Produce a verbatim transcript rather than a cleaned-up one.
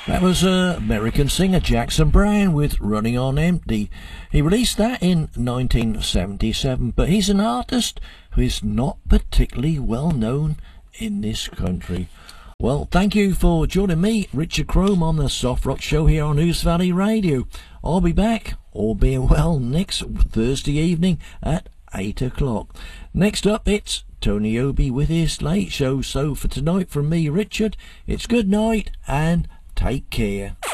That was uh, American singer Jackson Browne with Running on Empty. He released that in nineteen seventy-seven, but he's an artist who is not particularly well known in this country. Well, thank you for joining me, Richard Crome, on the Soft Rock Show here on News Valley Radio. I'll be back, all being well, next Thursday evening at eight o'clock. Next up, it's Tony Obi with his Late Show. So for tonight, from me, Richard, it's good night and take care.